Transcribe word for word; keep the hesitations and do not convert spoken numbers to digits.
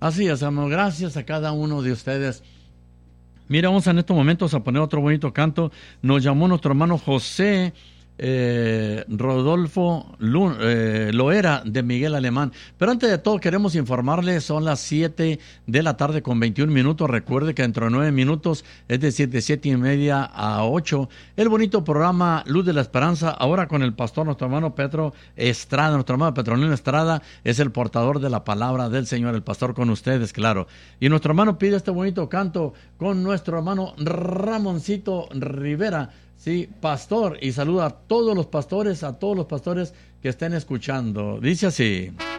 Así es, hermano, gracias a cada uno de ustedes. Mira, vamos en estos momentos a poner otro bonito canto. Nos llamó nuestro hermano José eh, Rodolfo Lu, eh, Loera de Miguel Alemán. Pero antes de todo queremos informarles, son las siete de la tarde con veintiún minutos. Recuerde que dentro de nueve minutos, es decir, de siete y media a ocho, el bonito programa Luz de la Esperanza, ahora con el pastor, nuestro hermano Pedro Estrada, nuestro hermano Petronilo Estrada, es el portador de la palabra del Señor, el pastor con ustedes, claro. Y nuestro hermano pide este bonito canto con nuestro hermano Ramoncito Rivera. Sí, pastor, y saluda a todos los pastores, a todos los pastores que estén escuchando. Dice así.